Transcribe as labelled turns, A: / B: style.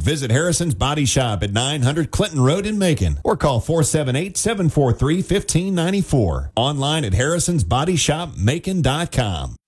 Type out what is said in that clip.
A: visit Harrison's Body Shop at 900 Clinton Road in Macon or call 478-743-1594. Online at harrisonsbodyshopmacon.com.